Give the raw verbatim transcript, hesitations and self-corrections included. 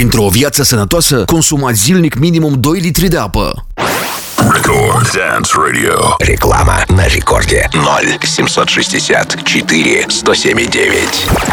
Pentru o viață sănătoasă, consumați zilnic minimum doi litri de apă. Record Dance Radio. Реклама на рекорде. ноль семьсот шестьдесят четыре сто семь девять.